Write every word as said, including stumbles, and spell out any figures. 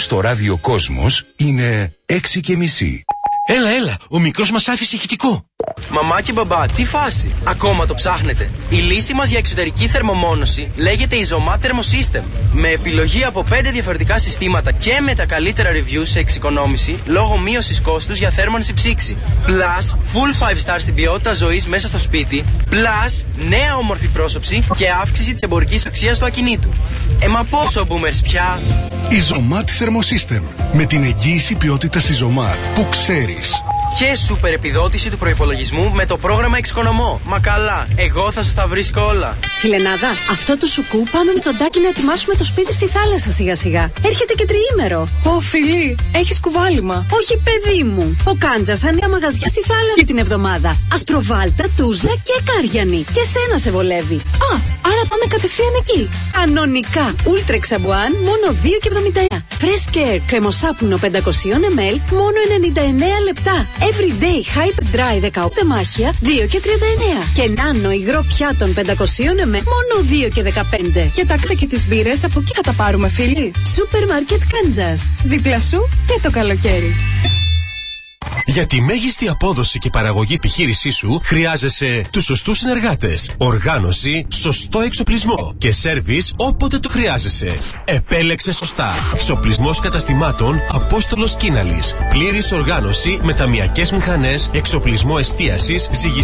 στο ράδιο Κόσμος είναι έξι και μισή. Έλα, έλα, ο μικρός μας άφησε ηχητικό. Μαμά και μπαμπά, τι φάση? Ακόμα το ψάχνετε? Η λύση μας για εξωτερική θερμομόνωση λέγεται Isomat Thermosystem. Με επιλογή από πέντε διαφορετικά συστήματα και με τα καλύτερα reviews σε εξοικονόμηση λόγω μείωσης κόστους για θέρμανση ψήξη. Plus, full five star στην ποιότητα ζωής μέσα στο σπίτι. Plus, νέα όμορφη πρόσωψη και αύξηση της εμπορικής αξίας του ακινήτου. Ε, μα πόσο boomers πια? Isomat Thermosystem. Με την εγγύηση ποιότητας Isomat που ξέρεις. Και σούπερ επιδότηση του προϋπολογισμού με το πρόγραμμα Εξοικονομώ. Μα καλά, εγώ θα σας τα βρίσκω όλα. Φιλενάδα, αυτό το σουκού πάμε με τον Τάκη να ετοιμάσουμε το σπίτι στη θάλασσα σιγά σιγά. Έρχεται και τριήμερο. Ω, φιλί, έχεις κουβάλιμα. Όχι, παιδί μου. Ο Κάντζας ανέα μαγαζιά στη θάλασσα την εβδομάδα. Ασπροβάλτα, Τούσλα και Κάριανη. Και σένα σε βολεύει. Α, άρα πάμε κατευθείαν εκεί. Κανονικά. Ούλτρε Ξαμπουάν μόνο δύο και εβδομήντα εννέα. Fresh Care κρεμοσάπνο πεντακόσια μιλιλίτρων μόνο ενενήντα εννέα λεπτά. Everyday Hyper Dry δεκαοκτώ μάχια δύο και τριάντα εννέα. Και Nano υγρό πιάτων πεντακόσια μιλιλίτρων μόνο δύο και δεκαπέντε. Και τα κτα και τις μπύρες από εκεί θα τα πάρουμε, φίλοι. Σούπερ Μάρκετ Κάντζας. Δίπλα σου και το καλοκαίρι. Για τη μέγιστη απόδοση και παραγωγή επιχείρησή σου χρειάζεσαι τους σωστούς συνεργάτες, οργάνωση, σωστό εξοπλισμό και σέρβις όποτε το χρειάζεσαι. Επέλεξε σωστά. Εξοπλισμός καταστημάτων Απόστολος Κίναλης. Πλήρης οργάνωση με ταμιακές μηχανές, εξοπλισμό εστίασης, ζυγιστή.